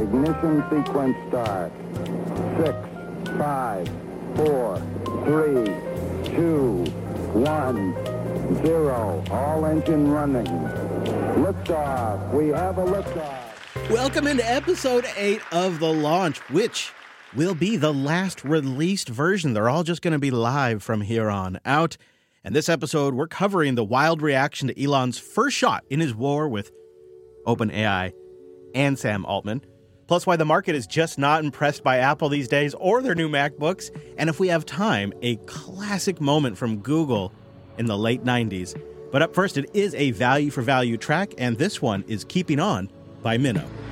Ignition sequence start. 6, 5, 4, 3, 2, 1, 0. All engine running. Liftoff. We have a liftoff. Welcome into episode 8 of The Launch, which will be the last released version. They're all just going to be live from here on out. And this episode, we're covering the wild reaction to Elon's first shot in his war with OpenAI and Sam Altman. Plus why the market is just not impressed by Apple these days or their new MacBooks. And if we have time, a classic moment from Google in the late 90s. But up first, it is a value for value track, and this one is Keeping On by Minnow.